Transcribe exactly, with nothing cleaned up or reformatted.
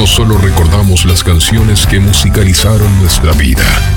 No solo recordamos las canciones que musicalizaron nuestra vida,